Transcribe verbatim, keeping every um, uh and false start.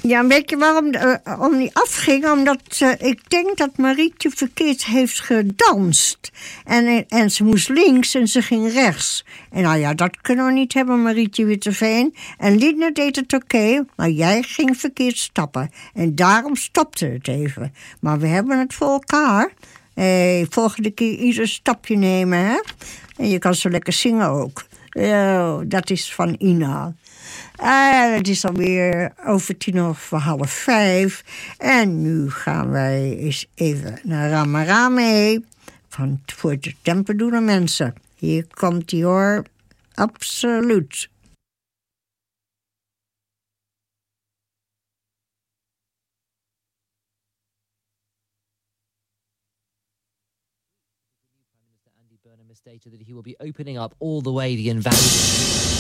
Ja, weet je waarom uh, om die afging? Omdat uh, ik denk dat Marietje verkeerd heeft gedanst. En, en ze moest links en ze ging rechts. En nou ja, dat kunnen we niet hebben, Marietje Witteveen. En Line deed het oké, okay, maar jij ging verkeerd stappen. En daarom stopte het even. Maar we hebben het voor elkaar. Hey, volgende keer ieder stapje nemen, hè? En je kan zo lekker zingen ook. Oh, dat is van Ina. En het is alweer over tien over half vijf. En nu gaan wij eens even naar Ramarame. Van, voor de temperdoele mensen. Hier komt die hoor. Absoluut. Andy Burnham has stated that he will be opening up all the way the invaluable